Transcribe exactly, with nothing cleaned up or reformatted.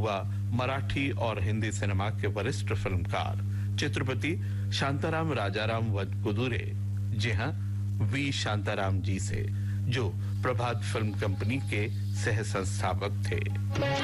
हुआ मराठी और हिंदी सिनेमा के वरिष्ठ फिल्मकार चित्रपति शांताराम राजाराम वदकुदुरे, जी हां, वी शांताराम जी से, जो प्रभात फिल्म कंपनी के सह संस्थापक थे।